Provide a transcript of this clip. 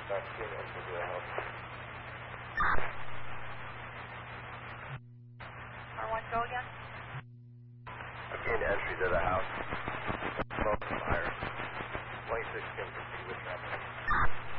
Vaccine entry to the house. R1, go again. I've gained entry to the house. Smoke and fire. 26 can proceed with traffic.